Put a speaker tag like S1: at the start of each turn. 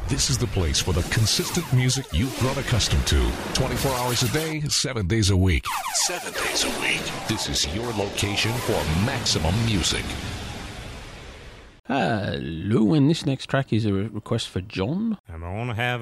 S1: This is the place for the consistent music you've grown accustomed to. 24 hours a day, 7 days a week. 7 days a week. This is your location for maximum music.
S2: Hello, and this next track is a request for John.
S3: I'm gonna have